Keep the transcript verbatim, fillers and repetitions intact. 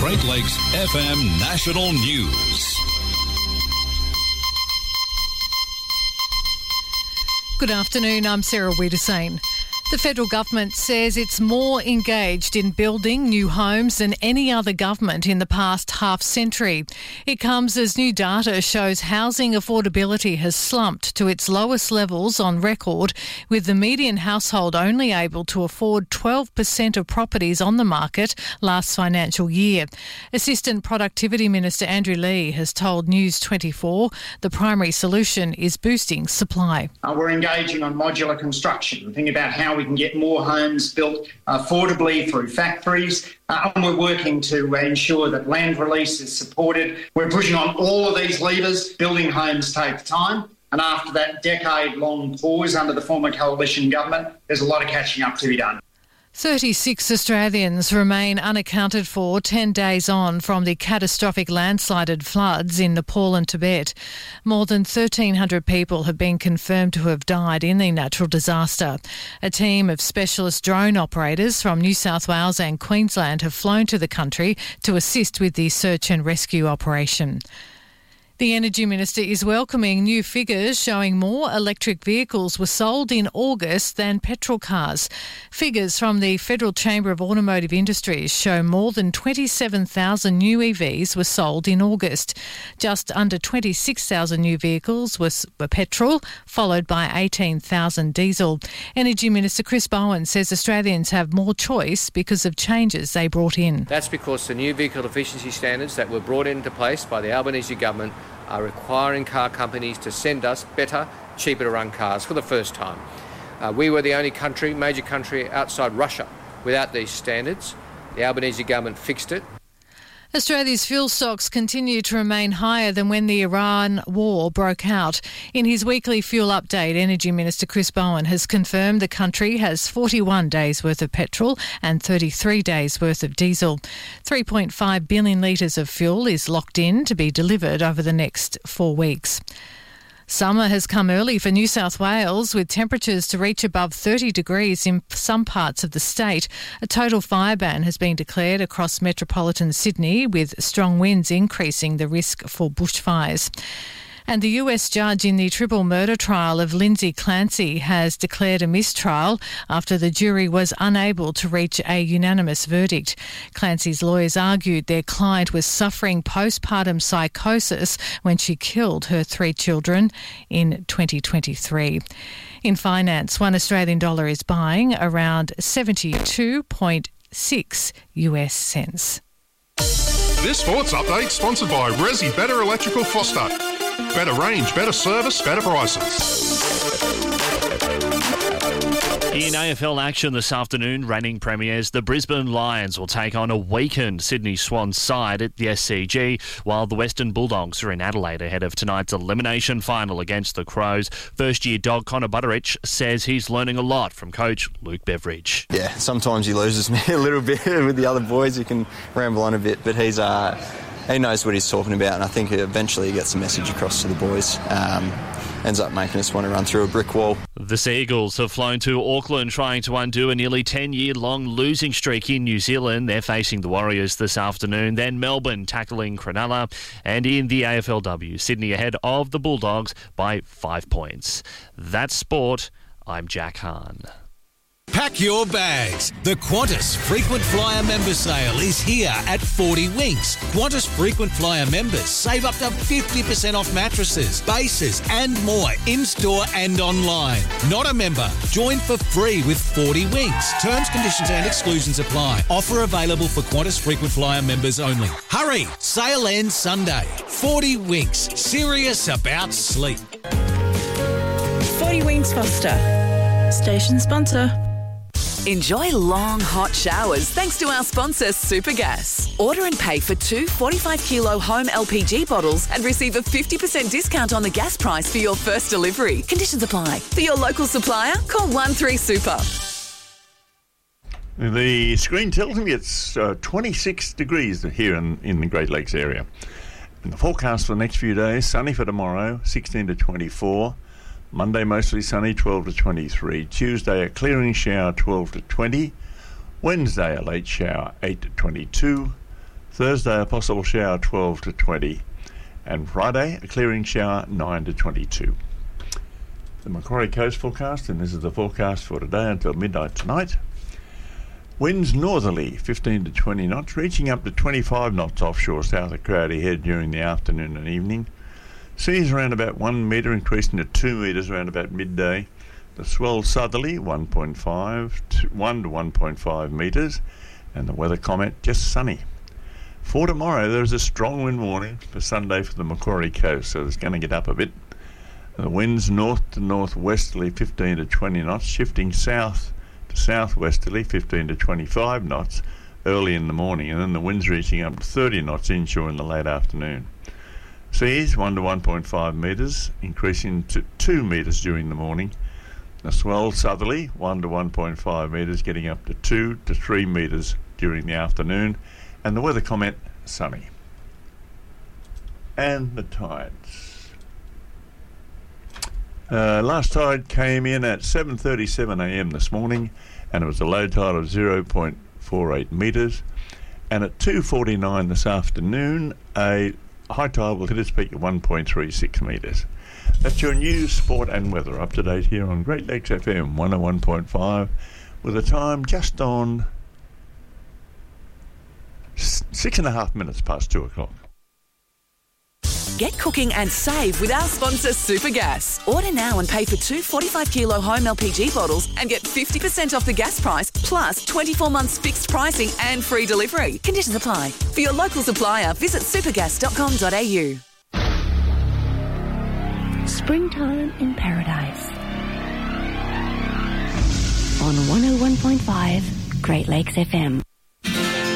Great Lakes F M National News. Good afternoon, I'm Sarah Wiedersane. The federal government says it's more engaged in building new homes than any other government in the past half century. It comes as new data shows housing affordability has slumped to its lowest levels on record, with the median household only able to afford twelve percent of properties on the market last financial year. Assistant Productivity Minister Andrew Leigh has told News twenty-four the primary solution is boosting supply. Uh, we're engaging on modular construction. We're thinking about how we can get more homes built affordably through factories, uh, and we're working to uh, ensure that land release is supported. We're pushing on all of these levers. Building homes takes time, and after that decade-long pause under the former coalition government, there's a lot of catching up to be done. thirty-six Australians remain unaccounted for ten days on from the catastrophic landslide floods in Nepal and Tibet. More than thirteen hundred people have been confirmed to have died in the natural disaster. A team of specialist drone operators from New South Wales and Queensland have flown to the country to assist with the search and rescue operation. The Energy Minister is welcoming new figures showing more electric vehicles were sold in August than petrol cars. Figures from the Federal Chamber of Automotive Industries show more than twenty-seven thousand new E Vs were sold in August. Just under twenty-six thousand new vehicles were, were petrol, followed by eighteen thousand diesel. Energy Minister Chris Bowen says Australians have more choice because of changes they brought in. That's because the new vehicle efficiency standards that were brought into place by the Albanese government are requiring car companies to send us better, cheaper to run cars for the first time. Uh, we were the only country, major country outside Russia without these standards. The Albanese government fixed it. Australia's fuel stocks continue to remain higher than when the Iran war broke out. In his weekly fuel update, Energy Minister Chris Bowen has confirmed the country has forty-one days worth of petrol and thirty-three days worth of diesel. three point five billion litres of fuel is locked in to be delivered over the next four weeks. Summer has come early for New South Wales, with temperatures to reach above thirty degrees in some parts of the state. A total fire ban has been declared across metropolitan Sydney, with strong winds increasing the risk for bushfires. And the U S judge in the triple murder trial of Lindsay Clancy has declared a mistrial after the jury was unable to reach a unanimous verdict. Clancy's lawyers argued their client was suffering postpartum psychosis when she killed her three children in twenty twenty-three. In finance, one Australian dollar is buying around seventy-two point six U S cents. This sports update sponsored by Resi Better Electrical Foster. Better range, better service, better prices. In A F L action this afternoon, reigning premiers, the Brisbane Lions will take on a weakened Sydney Swans side at the S C G, while the Western Bulldogs are in Adelaide ahead of tonight's elimination final against the Crows. First-year dog Connor Butterich says he's learning a lot from coach Luke Beveridge. Yeah, sometimes he loses me a little bit with the other boys who can ramble on a bit, but he's... Uh, He knows what he's talking about, and I think eventually he gets the message across to the boys. Um, ends up making us want to run through a brick wall. The Seagulls have flown to Auckland trying to undo a nearly ten-year-long losing streak in New Zealand. They're facing the Warriors this afternoon. Then Melbourne tackling Cronulla. And in the A F L W, Sydney ahead of the Bulldogs by five points. That's sport. I'm Jack Hahn. Pack your bags. The Qantas Frequent Flyer Member Sale is here at forty Winks. Qantas Frequent Flyer members save up to fifty percent off mattresses, bases and more in-store and online. Not a member? Join for free with forty Winks. Terms, conditions and exclusions apply. Offer available for Qantas Frequent Flyer members only. Hurry! Sale ends Sunday. forty Winks. Serious about sleep. forty Winks Foster. Station sponsor. Enjoy long, hot showers thanks to our sponsor, Supergas. Order and pay for two forty-five kilo home L P G bottles and receive a fifty percent discount on the gas price for your first delivery. Conditions apply. For your local supplier, call one three super. The screen tells me it's uh, twenty-six degrees here in, in the Great Lakes area. And the forecast for the next few days, sunny for tomorrow, sixteen to twenty-four. Monday mostly sunny, twelve to twenty-three. Tuesday a clearing shower, twelve to twenty. Wednesday a late shower, eight to twenty-two. Thursday, a possible shower twelve to twenty. And Friday, a clearing shower nine to twenty-two. The Macquarie Coast forecast, and this is the forecast for today until midnight tonight. Winds northerly, fifteen to twenty knots, reaching up to twenty-five knots offshore south of Crowdy Head during the afternoon and evening. Seas around about one metre, increasing to two metres around about midday. The swell southerly, one point five to one to one point five metres, and the weather comment just sunny. For tomorrow, there is a strong wind warning for Sunday for the Macquarie Coast, so it's going to get up a bit. The winds north to northwesterly, fifteen to twenty knots, shifting south to southwesterly, fifteen to twenty-five knots early in the morning, and then the winds reaching up to thirty knots inshore in the late afternoon. Seas one to one point five metres, increasing to two metres during the morning. The swell southerly one to one point five metres, getting up to two to three metres during the afternoon, and the weather comment sunny. And the tides. Uh, last tide came in at seven thirty-seven a m this morning, and it was a low tide of zero point four eight metres. And at two forty-nine this afternoon, a high tide will hit its peak at one point three six metres. That's your news, sport and weather up to date here on Great Lakes F M one oh one point five, with a time just on six and a half minutes past two o'clock. Get cooking and save with our sponsor Supergas. Order now and pay for two forty-five kilo home L P G bottles and get fifty percent off the gas price, plus twenty-four months fixed pricing and free delivery. Conditions apply. For your local supplier, visit supergas dot com dot a u. Springtime in Paradise. On one oh one point five Great Lakes F M.